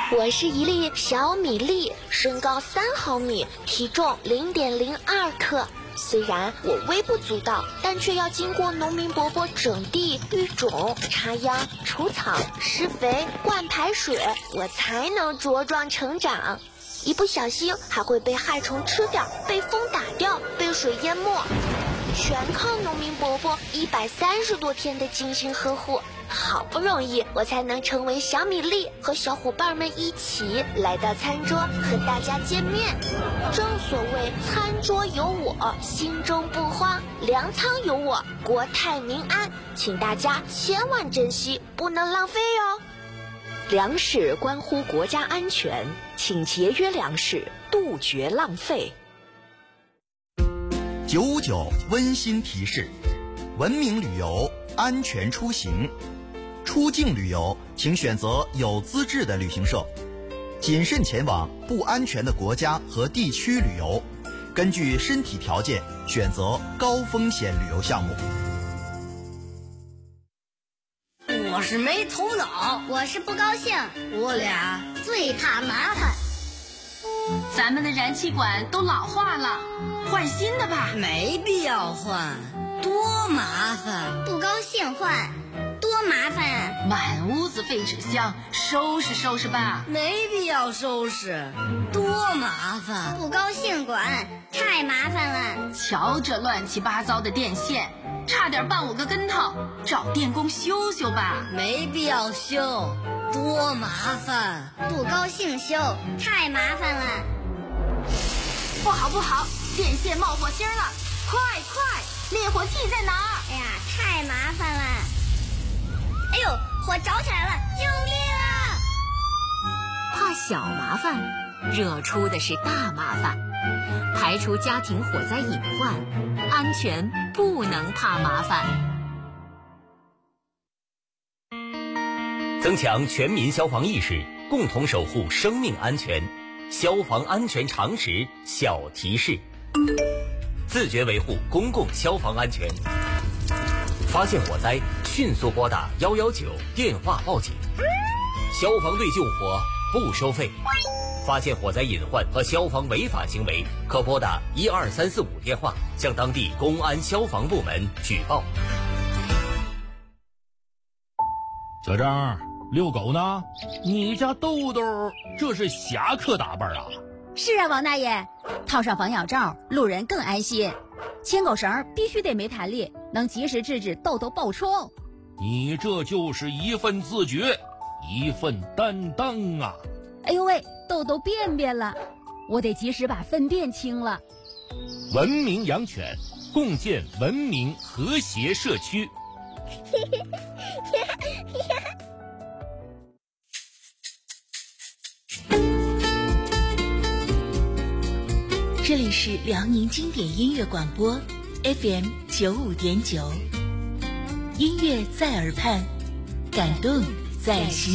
我是一粒小米粒，身高3毫米，体重0.02克。虽然我微不足道，但却要经过农民伯伯整地、育种、插秧、除草、施肥、灌排水，我才能茁壮成长。一不小心还会被害虫吃掉，被风打掉，被水淹没，全靠农民伯伯130多天的精心呵护。好不容易我才能成为小米粒，和小伙伴们一起来到餐桌和大家见面。正所谓餐桌有我，心中不慌，粮仓有我，国泰民安。请大家千万珍惜，不能浪费哦。 粮食关乎国家安全，请节约粮食，杜绝浪费。 959温馨提示：文明旅游，安全出行。出境旅游，请选择有资质的旅行社，谨慎前往不安全的国家和地区旅游，根据身体条件选择高风险旅游项目。 我是没头脑， 我是不高兴， 我俩最怕麻烦。 咱们的燃气管都老化了，换新的吧。 没必要换，多麻烦。 不高兴换，多麻烦啊！ 满屋子废纸箱，收拾收拾吧。 没必要收拾，多麻烦。 不高兴管，太麻烦了。 瞧这乱七八糟的电线，差点绊我个跟头，找电工修修吧。 没必要修，多麻烦。 不高兴修，太麻烦了。 不好不好，电线冒火星了，快快，灭火器在哪儿？ 哎呀，太麻烦了。哎呦，火着起来了，救命啊！ 怕小麻烦，惹出的是大麻烦。排除家庭火灾隐患，安全不能怕麻烦。 增强全民消防意识，共同守护生命安全。消防安全常识小提示：自觉维护公共消防安全。发现火灾，迅速拨打119电话报警。消防队救火不收费。发现火灾隐患和消防违法行为，可拨打12345电话向当地公安消防部门举报。 小张，遛狗呢？你家豆豆这是侠客打扮啊？ 是啊，王大爷，套上防咬罩，路人更安心。牵狗绳必须得没弹力，能及时制止痘痘爆冲。 你这就是一份自觉，一份担当啊！ 哎呦喂，痘痘便便了，我得及时把粪便清了。 文明养犬，共建文明和谐社区。 这里是辽宁经典音乐广播 FM 95.9，音乐在耳畔，感动在心。